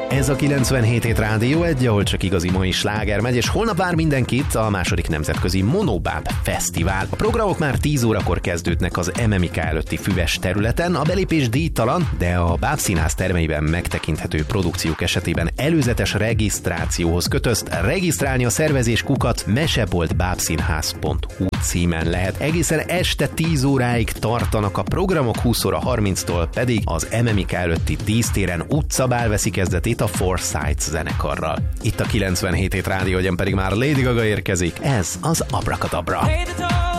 Ez a 97 Rádió 1, ahol csak igazi mai sláger megy, és holnap vár mindenkit a második nemzetközi Monobáb Fesztivál. A programok már 10 órakor kezdődnek az MMK előtti füves területen, a belépés díjtalan, de a Bábszínház termeiben megtekinthető produkciók esetében előzetes regisztrációhoz kötözt. Regisztrálni a szervezés meseboltbábszínház.hu címen lehet. Egészen este 10 óráig tartanak a programok, 20 óra 30-tól pedig az MMK előtti dísztéren utcabál veszi kezdetét a Foresight zenekarral. Itt a 97 Rádió, pedig már Lady Gaga érkezik, ez az Abracadabra.